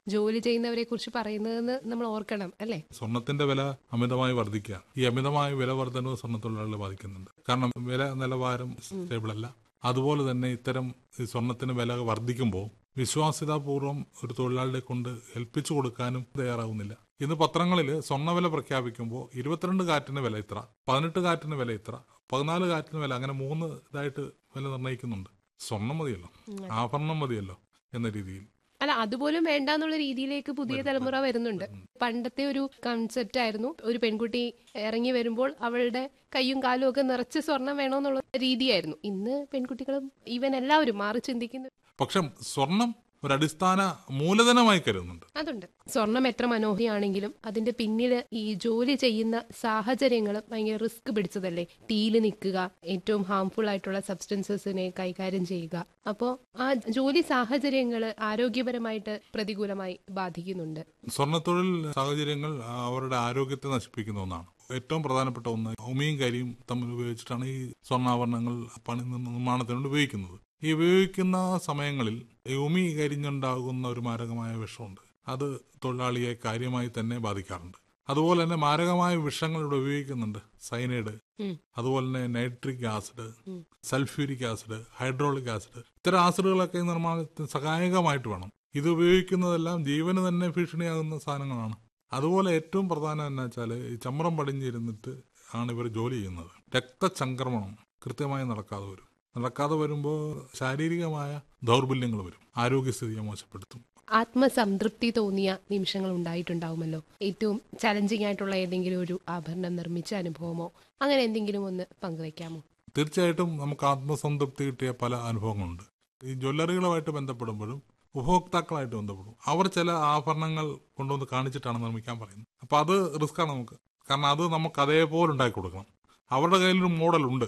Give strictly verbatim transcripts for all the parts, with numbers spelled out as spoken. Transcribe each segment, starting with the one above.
ജോലി ചെയ്യുന്നവരെ കുറിച്ച് പറയുന്നതെന്ന് നമ്മൾ ഓർക്കണം അല്ലേ? സ്വർണത്തിന്റെ വില അമിതമായി വർദ്ധിക്കുക, ഈ അമിതമായ വില വർധനവ് സ്വർണ്ണത്തൊഴിലാളികളെ ബാധിക്കുന്നുണ്ട്. കാരണം വില നിലവാരം സ്റ്റേബിൾ അല്ല. അതുപോലെ തന്നെ ഇത്തരം ഈ സ്വർണത്തിന് വില വർദ്ധിക്കുമ്പോൾ വിശ്വാസ്യതാപൂർവ്വം ഒരു തൊഴിലാളിയെ കൊണ്ട് ഏൽപ്പിച്ചു കൊടുക്കാനും തയ്യാറാവുന്നില്ല. ഇന്ന് പത്രങ്ങളിൽ സ്വർണ്ണവില പ്രഖ്യാപിക്കുമ്പോൾ ഇരുപത്തിരണ്ട് കാറ്റിന് വില ഇത്ര, പതിനെട്ട് കാറ്റിന് വില ഇത്ര, പതിനാല് കാറ്റിന് വില, അങ്ങനെ മൂന്ന് ഇതായിട്ട് വില നിർണ്ണയിക്കുന്നുണ്ട്. സ്വർണം മതിയല്ലോ, ആഭരണം മതിയല്ലോ എന്ന രീതിയിൽ. അല്ല, അതുപോലും വേണ്ട എന്നുള്ള രീതിയിലേക്ക് പുതിയ തലമുറ വരുന്നുണ്ട്. പണ്ടത്തെ ഒരു കൺസെപ്റ്റ് ആയിരുന്നു, ഒരു പെൺകുട്ടി ഇറങ്ങി വരുമ്പോൾ അവളുടെ കയ്യും കാലും ഒക്കെ നിറച്ച് സ്വർണം വേണമെന്നുള്ള രീതിയായിരുന്നു. ഇന്ന് പെൺകുട്ടികളും ഈവൻ എല്ലാവരും മാറി ചിന്തിക്കുന്നു. പക്ഷെ സ്വർണം ഒരു അടിസ്ഥാന മൂലധനമായി കരുതുന്നുണ്ട്. അതുണ്ട്. സ്വർണം എത്ര മനോഹരിയാണെങ്കിലും അതിന്റെ പിന്നില് ഈ ജോലി ചെയ്യുന്ന സാഹചര്യങ്ങൾ ഭയങ്കര റിസ്ക് പിടിച്ചതല്ലേ. തീയിൽ നിൽക്കുക, ഏറ്റവും ഹാംഫുൾ ആയിട്ടുള്ള സബ്സ്റ്റൻസസിനെ കൈകാര്യം ചെയ്യുക. അപ്പോൾ ആ ജോലി സാഹചര്യങ്ങൾ ആരോഗ്യപരമായിട്ട് പ്രതികൂലമായി ബാധിക്കുന്നുണ്ട്. സ്വർണ്ണത്തൊഴിൽ സാഹചര്യങ്ങൾ അവരുടെ ആരോഗ്യത്തെ നശിപ്പിക്കുന്ന ഒന്നാണ്. ഏറ്റവും പ്രധാനപ്പെട്ട ഒന്ന് ഉമിയും കരിയും തമ്മിൽ ഉപയോഗിച്ചിട്ടാണ് ഈ സ്വർണ്ണാഭരണങ്ങൾ പണി നിർമ്മാണത്തിനുവേണ്ടി ഉപയോഗിക്കുന്നത്. ഈ ഉപയോഗിക്കുന്ന സമയങ്ങളിൽ ഉമി കരിഞ്ഞുണ്ടാകുന്ന ഒരു മാരകമായ വിഷമുണ്ട്. അത് തൊഴിലാളിയെ കാര്യമായി തന്നെ ബാധിക്കാറുണ്ട്. അതുപോലെ തന്നെ മാരകമായ വിഷങ്ങൾ ഇവിടെ ഉപയോഗിക്കുന്നുണ്ട്. സൈനൈഡ്, അതുപോലെ തന്നെ nitric acid, sulphuric acid, hydraulic acid, ഇത്തരം ആസിഡുകളൊക്കെ നിർമ്മാണത്തിന് സഹായകമായിട്ട് വേണം. ഇത് ഉപയോഗിക്കുന്നതെല്ലാം ജീവന് തന്നെ ഭീഷണിയാകുന്ന സാധനങ്ങളാണ്. അതുപോലെ ഏറ്റവും പ്രധാനം എന്ന് വെച്ചാൽ ഈ ചമ്രം പടിഞ്ഞിരുന്നിട്ട് ആണ് ഇവർ ജോലി ചെയ്യുന്നത്. രക്തചംക്രമണം കൃത്യമായി നടക്കാതെ വരും. നടക്കാതെ വരുമ്പോൾ ശാരീരികമായ ദൗർബല്യങ്ങൾ വരും, ആരോഗ്യസ്ഥിതിയെ മോശപ്പെടുത്തും. ആത്മസംതൃപ്തി തോന്നിയ നിമിഷങ്ങൾ ഉണ്ടായിട്ടുണ്ടാവുമല്ലോ. ഏറ്റവും ചലഞ്ചിങ് ആയിട്ടുള്ള ഏതെങ്കിലും ഒരു ആഭരണം നിർമ്മിച്ച അനുഭവമോ അങ്ങനെ എന്തെങ്കിലും ഒന്ന് പങ്കുവയ്ക്കാമോ? തീർച്ചയായിട്ടും നമുക്ക് ആത്മസംതൃപ്തി കിട്ടിയ പല അനുഭവങ്ങളുണ്ട്. ഈ ജ്വല്ലറികളുമായിട്ട് ബന്ധപ്പെടുമ്പോഴും ഉപഭോക്താക്കളായിട്ട് ബന്ധപ്പെടും. അവർ ചില ആഭരണങ്ങൾ കൊണ്ടുവന്ന് കാണിച്ചിട്ടാണ് നിർമ്മിക്കാൻ പറയുന്നത്. അപ്പൊ അത് റിസ്ക്കാണ് നമുക്ക്. കാരണം അത് നമുക്ക് അതേപോലെ ഉണ്ടാക്കി കൊടുക്കണം. അവരുടെ കയ്യിലൊരു മോഡലുണ്ട്.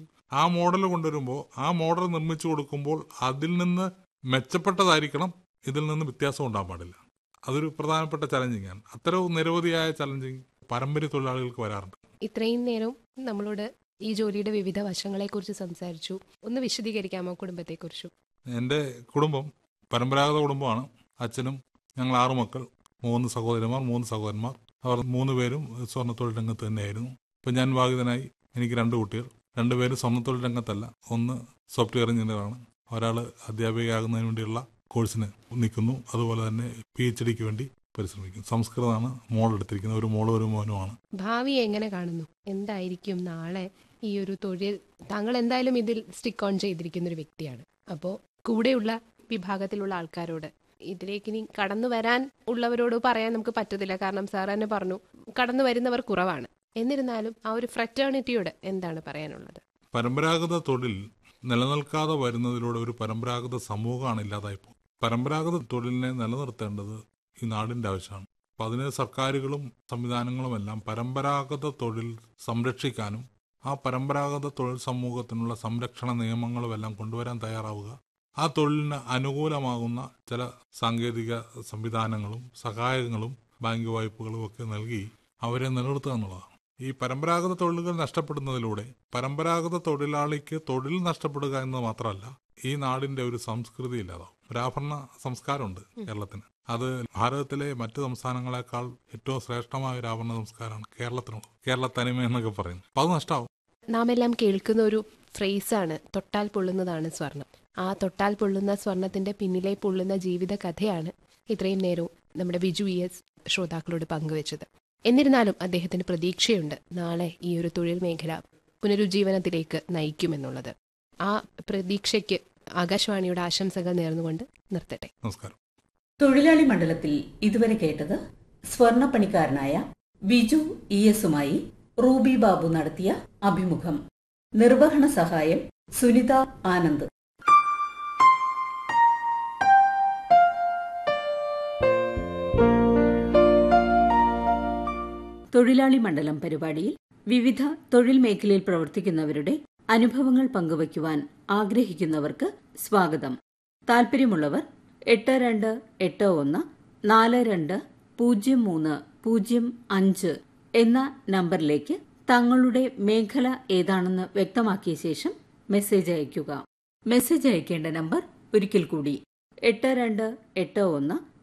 ആ മോഡൽ കൊണ്ടുവരുമ്പോൾ ആ മോഡൽ നിർമ്മിച്ചു കൊടുക്കുമ്പോൾ അതിൽ നിന്ന് മെച്ചപ്പെട്ടതായിരിക്കണം, ഇതിൽ നിന്ന് വ്യത്യാസം ഉണ്ടാകാൻ പാടില്ല. അതൊരു പ്രധാനപ്പെട്ട ചലഞ്ചിങ് ആണ്. അത്തരം നിരവധിയായ ചലഞ്ചിങ് പാരമ്പര്യ തൊഴിലാളികൾക്ക് വരാറുണ്ട്. ഇത്രയും നേരം നമ്മളോട് ഈ ജോലിയുടെ വിവിധ വശങ്ങളെ കുറിച്ച് സംസാരിച്ചു. ഒന്ന് വിശദീകരിക്കാമോ കുടുംബത്തെ കുറിച്ചും? എൻ്റെ കുടുംബം പരമ്പരാഗത കുടുംബമാണ്. അച്ഛനും ഞങ്ങൾ ആറു മക്കൾ, മൂന്ന് സഹോദരന്മാർ, മൂന്ന് സഹോദരന്മാർ. അവർ മൂന്ന് പേരും സ്വർണ്ണത്തൊഴിൽ രംഗത്ത് തന്നെയായിരുന്നു. ഇപ്പം ഞാൻ വിവാഹിതനായി. എനിക്ക് രണ്ട് കുട്ടികൾ. രണ്ടുപേരും സ്വർണ്ണത്തൊഴിൽ രംഗത്തല്ല. ഒന്ന് സോഫ്റ്റ്വെയർ എഞ്ചിനീയറാണ്, ഒരാൾ അധ്യാപികയാകുന്നതിന് വേണ്ടിയുള്ള കോഴ്സിന് നിൽക്കുന്നു. അതുപോലെ തന്നെ പി എച്ച് ഡിക്ക് വേണ്ടി പരിശ്രമിക്കുന്നു. സംസ്കൃതമാണ് മോൾ എടുത്തിരിക്കുന്നത്. ഒരു മോളും ഒരു മോനുമാണ്. ഭാവി എങ്ങനെ കാണുന്നു? എന്തായിരിക്കും നാളെ ഈ ഒരു തൊഴിൽ? താങ്കൾ എന്തായാലും ഇതിൽ സ്റ്റിക്ക് ഓൺ ചെയ്തിരിക്കുന്ന ഒരു വ്യക്തിയാണ്. അപ്പോൾ കൂടെയുള്ള വിഭാഗത്തിലുള്ള ആൾക്കാരോട്, ഇതിലേക്ക് ഇനി കടന്നു വരാൻ ഉള്ളവരോട് പറയാൻ നമുക്ക് പറ്റത്തില്ല. കാരണം സാർ തന്നെ പറഞ്ഞു, കടന്നു വരുന്നവർ കുറവാണ്. എന്നിരുന്നാലും ആ ഒരു ഫ്രറ്റേണിറ്റിയോട് എന്താണ് പറയാനുള്ളത്? പരമ്പരാഗത തൊഴിൽ നിലനിൽക്കാതെ വരുന്നതിലൂടെ ഒരു പരമ്പരാഗത സമൂഹമാണ് ഇല്ലാതായിപ്പോൾ. പരമ്പരാഗത തൊഴിലിനെ നിലനിർത്തേണ്ടത് ഈ നാടിന്റെ ആവശ്യമാണ്. അപ്പം അതിന് സർക്കാരുകളും സംവിധാനങ്ങളും എല്ലാം പരമ്പരാഗത തൊഴിൽ സംരക്ഷിക്കാനും ആ പരമ്പരാഗത തൊഴിൽ സമൂഹത്തിനുള്ള സംരക്ഷണ നിയമങ്ങളും എല്ലാം കൊണ്ടുവരാൻ തയ്യാറാവുക. ആ തൊഴിലിന് അനുകൂലമാകുന്ന ചില സാങ്കേതിക സംവിധാനങ്ങളും സഹായങ്ങളും ബാങ്ക് വായ്പകളും ഒക്കെ നൽകി അവരെ നിലനിർത്തുക എന്നുള്ളതാണ്. ഈ പരമ്പരാഗത തൊഴിലുകൾ നഷ്ടപ്പെടുന്നതിലൂടെ പരമ്പരാഗത തൊഴിലാളിക്ക് തൊഴിൽ നഷ്ടപ്പെടുക എന്ന് മാത്രമല്ല, ഈ നാടിന്റെ ഒരു സംസ്കൃതി ഇല്ലാതാവും. ഒരു ആഭരണ സംസ്കാരമുണ്ട് കേരളത്തിന്. അത് ഭാരതത്തിലെ മറ്റു സംസ്ഥാനങ്ങളെക്കാൾ ഏറ്റവും ശ്രേഷ്ഠമായ ഒരു ആഭരണ സംസ്കാരമാണ് കേരളത്തിനുള്ളത്. കേരള തനിമ എന്നൊക്കെ പറയുന്നത്. അപ്പം അത് നഷ്ടമാവും. നാം എല്ലാം കേൾക്കുന്ന ഒരു ഫ്രേസാണ് തൊട്ടാൽ പൊള്ളുന്നതാണ് സ്വർണം. ആ തൊട്ടാൽ പൊള്ളുന്ന സ്വർണത്തിന്റെ പിന്നിലെ പൊള്ളുന്ന ജീവിത കഥയാണ് ഇത്രയും നേരവും നമ്മുടെ ബിജു ഇ എസ് ശ്രോതാക്കളോട് പങ്കുവച്ചത്. എന്നിരുന്നാലും അദ്ദേഹത്തിന് പ്രതീക്ഷയുണ്ട്, നാളെ ഈ ഒരു തൊഴിൽ മേഖല പുനരുജ്ജീവനത്തിലേക്ക് നയിക്കുമെന്നുള്ളത്. ആ പ്രതീക്ഷയ്ക്ക് ആകാശവാണിയുടെ ആശംസകൾ നേർന്നുകൊണ്ട് നിർത്തട്ടെ. നമസ്കാരം. തൊഴിലാളി മണ്ഡലത്തിൽ ഇതുവരെ കേട്ടത് സ്വർണ്ണപ്പണിക്കാരനായ ബിജു ഇ എസുമായി റൂബി ബാബു നടത്തിയ അഭിമുഖം. നിർവഹണ സഹായം സുനിത ആനന്ദ്. തൊഴിലാളി മണ്ഡലം പരിപാടിയിൽ വിവിധ തൊഴിൽ മേഖലയിൽ പ്രവർത്തിക്കുന്നവരുടെ അനുഭവങ്ങൾ പങ്കുവയ്ക്കുവാൻ ആഗ്രഹിക്കുന്നവർക്ക് സ്വാഗതം. താൽപര്യമുള്ളവർ എട്ട് രണ്ട് എട്ട് ഒന്ന് നാല് രണ്ട് പൂജ്യം മൂന്ന് പൂജ്യം അഞ്ച് എന്ന നമ്പറിലേക്ക് തങ്ങളുടെ മേഖല ഏതാണെന്ന് വ്യക്തമാക്കിയ ശേഷം മെസ്സേജ് അയയ്ക്കുക. മെസ്സേജ് അയക്കേണ്ട നമ്പർ ഒരിക്കൽ കൂടി എട്ട് രണ്ട് എട്ട് ഒന്ന്